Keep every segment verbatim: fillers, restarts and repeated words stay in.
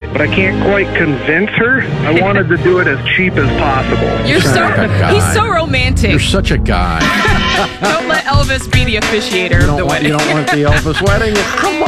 but I can't quite convince her. I wanted to do it as cheap as possible. You're so, like he's so romantic. You're such a guy. Don't let Elvis be the officiator of the want, wedding. You don't want the Elvis wedding? Come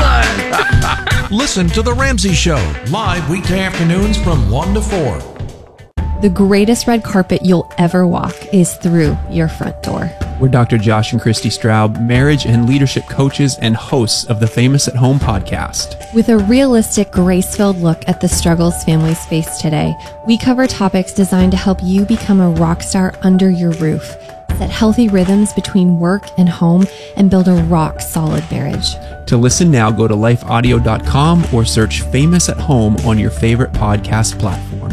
on. Listen to The Ramsey Show, live weekday afternoons from one to four. The greatest red carpet you'll ever walk is through your front door. We're Doctor Josh and Christy Straub, marriage and leadership coaches and hosts of the Famous at Home podcast. With a realistic, grace-filled look at the struggles families face today, we cover topics designed to help you become a rock star under your roof, set healthy rhythms between work and home, and build a rock-solid marriage. To listen now, go to life audio dot com or search Famous at Home on your favorite podcast platform.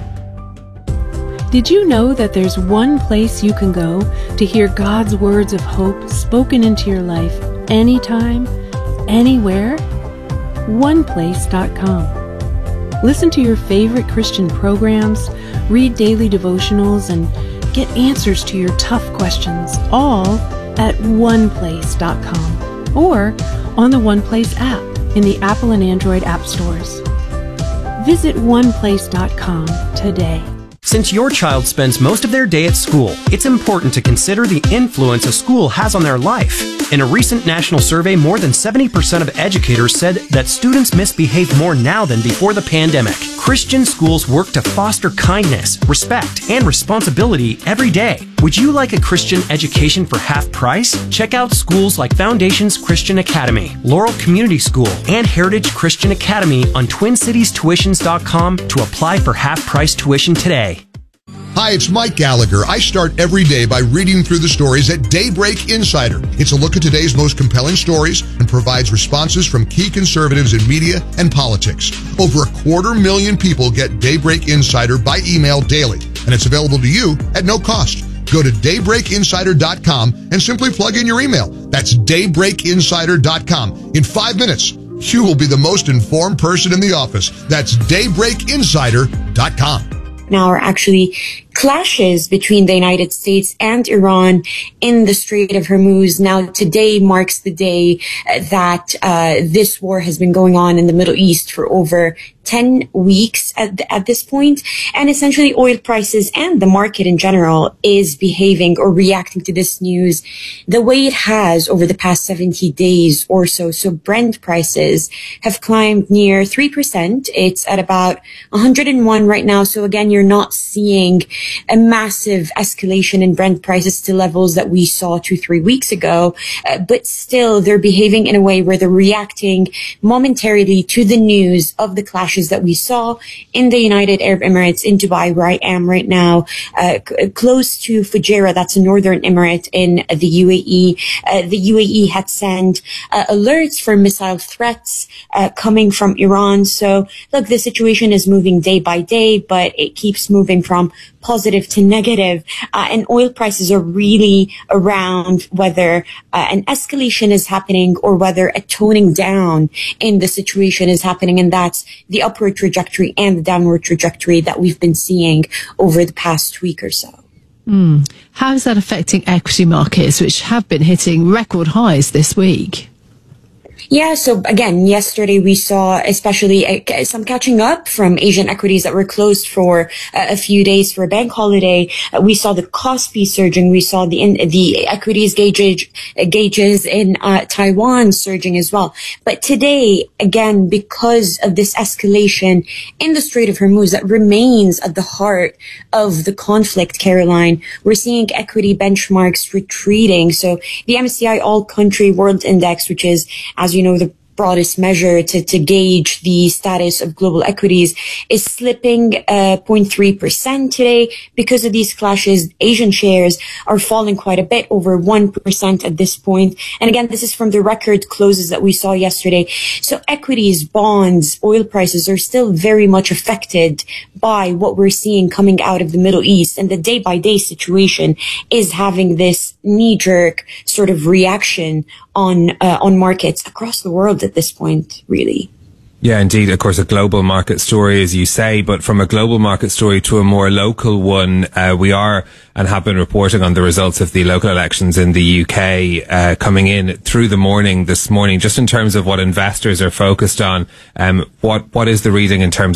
Did you know that there's one place you can go to hear God's words of hope spoken into your life anytime, anywhere? one place dot com. Listen to your favorite Christian programs, read daily devotionals, and get answers to your tough questions, all at one place dot com or on the OnePlace app in the Apple and Android app stores. Visit one place dot com today. Since your child spends most of their day at school, it's important to consider the influence a school has on their life. In a recent national survey, more than seventy percent of educators said that students misbehave more now than before the pandemic. Christian schools work to foster kindness, respect, and responsibility every day. Would you like a Christian education for half price? Check out schools like Foundations Christian Academy, Laurel Community School, and Heritage Christian Academy on twin cities tuitions dot com to apply for half-price tuition today. Hi, it's Mike Gallagher. I start every day by reading through the stories at Daybreak Insider. It's a look at today's most compelling stories and provides responses from key conservatives in media and politics. Over a quarter million people get Daybreak Insider by email daily, and it's available to you at no cost. Go to daybreak insider dot com and simply plug in your email. That's daybreak insider dot com. In five minutes, you will be the most informed person in the office. That's daybreak insider dot com. Now are actually clashes between the United States and Iran in the Strait of Hormuz. Now, today marks the day that uh, this war has been going on in the Middle East for over ten weeks at, at this point. And essentially oil prices and the market in general is behaving or reacting to this news the way it has over the past seventy days or so. So Brent prices have climbed near three percent. It's at about one hundred one right now. So again, you're not seeing a massive escalation in Brent prices to levels that we saw two, three weeks ago. Uh, but still, they're behaving in a way where they're reacting momentarily to the news of the clashes that we saw in the United Arab Emirates, in Dubai, where I am right now, uh, c- close to Fujairah. That's a northern emirate in the U A E. Uh, the U A E had sent uh, alerts for missile threats uh, coming from Iran. So, look, the situation is moving day by day, but it keeps moving from positive to negative, uh, and oil prices are really around whether uh, an escalation is happening or whether a toning down in the situation is happening, and that's the upward trajectory and the downward trajectory that we've been seeing over the past week or so. Mm. How is that affecting equity markets, which have been hitting record highs this week? Yeah, so again, yesterday we saw especially uh, some catching up from Asian equities that were closed for uh, a few days for a bank holiday. Uh, we saw the Kospi surging. We saw the in, the equities gauges, uh, gauges in uh, Taiwan surging as well. But today, again, because of this escalation in the Strait of Hormuz that remains at the heart of the conflict, Caroline, we're seeing equity benchmarks retreating. So the M S C I All Country World Index, which is, as you know, the broadest measure to, to gauge the status of global equities, is slipping uh, zero point three percent today. Because of these clashes, Asian shares are falling quite a bit, over one percent at this point. And again, this is from the record closes that we saw yesterday. So equities, bonds, oil prices are still very much affected by what we're seeing coming out of the Middle East. And the day-by-day situation is having this knee-jerk sort of reaction on uh, on markets across the world at this point, really. Yeah, indeed. Of course, a global market story, as you say, but from a global market story to a more local one, uh, we are and have been reporting on the results of the local elections in the U K uh, coming in through the morning this morning. Just in terms of what investors are focused on, um, what what is the reading in terms